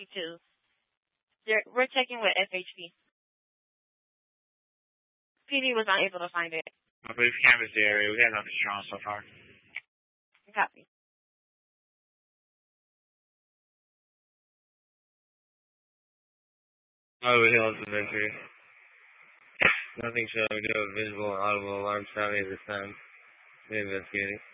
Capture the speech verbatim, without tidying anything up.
P too. They're, we're checking with S H P. P D was not able to find it. I believe canvassed the area. We got nothing strong so far. Copy. Over Hills of Victory. Nothing showing no visible or audible alarm sounding at this time. We're investigating.